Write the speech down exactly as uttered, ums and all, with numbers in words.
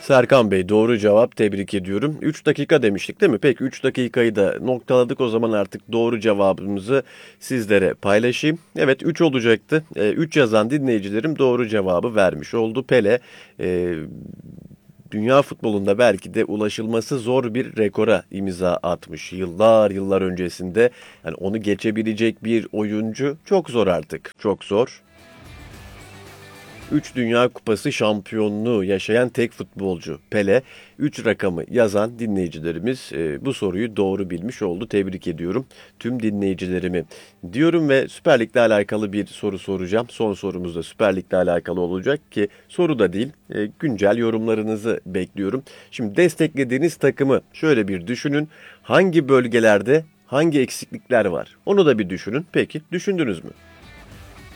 Serkan Bey doğru cevap, tebrik ediyorum. üç dakika demiştik değil mi? Peki üç dakikayı da noktaladık, o zaman artık doğru cevabımızı sizlere paylaşayım. Evet, üç olacaktı. üç yazan dinleyicilerim doğru cevabı vermiş oldu. Pele e, dünya futbolunda belki de ulaşılması zor bir rekora imza atmış. Yıllar yıllar öncesinde, yani onu geçebilecek bir oyuncu çok zor artık. Çok zor. üç Dünya Kupası şampiyonluğu yaşayan tek futbolcu Pele. üç rakamı yazan dinleyicilerimiz e, bu soruyu doğru bilmiş oldu. Tebrik ediyorum tüm dinleyicilerimi diyorum ve Süper Lig'le alakalı bir soru soracağım. Son sorumuz da Süper Lig'le alakalı olacak ki soru da değil, e, güncel yorumlarınızı bekliyorum. Şimdi desteklediğiniz takımı şöyle bir düşünün. Hangi bölgelerde hangi eksiklikler var? Onu da bir düşünün. Peki düşündünüz mü?